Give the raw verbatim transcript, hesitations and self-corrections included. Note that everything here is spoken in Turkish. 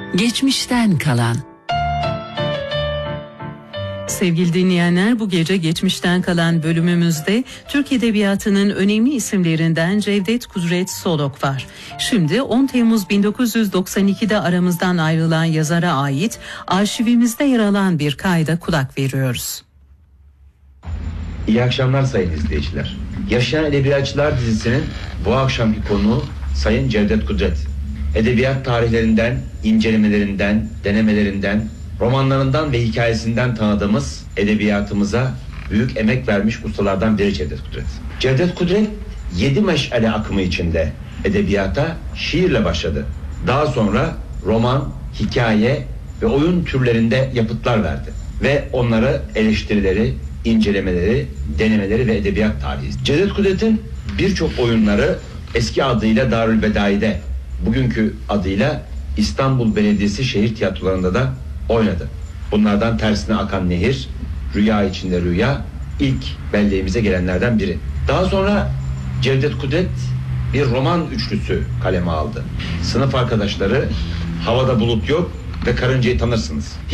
Geçmişten kalan. Sevgili dinleyenler, bu gece geçmişten kalan bölümümüzde Türk Edebiyatı'nın önemli isimlerinden Cevdet Kudret Solok var. Şimdi on Temmuz bin dokuz yüz doksan ikide aramızdan ayrılan yazara ait arşivimizde yer alan bir kayda kulak veriyoruz. İyi akşamlar sayın izleyiciler. Yaşayan Edebiyatçılar dizisinin bu akşamki konuğu Sayın Cevdet Kudret. Edebiyat tarihlerinden, incelemelerinden, denemelerinden, romanlarından ve hikayesinden tanıdığımız edebiyatımıza büyük emek vermiş ustalardan biri Cevdet Kudret. Cevdet Kudret yedi meşale akımı içinde edebiyata şiirle başladı. Daha sonra roman, hikaye ve oyun türlerinde yapıtlar verdi. Ve onları eleştirileri, incelemeleri, denemeleri ve edebiyat tarihi. Cevdet Kudret'in birçok oyunları eski adıyla Darülbedai'de, bugünkü adıyla İstanbul Belediyesi şehir tiyatrolarında da oynadı. Bunlardan Tersine Akan Nehir, Rüya İçinde Rüya ilk belleğimize gelenlerden biri. Daha sonra Cevdet Kudret bir roman üçlüsü kaleme aldı. Sınıf Arkadaşları, Havada Bulut Yok ve Karıncayı Tanırsınız.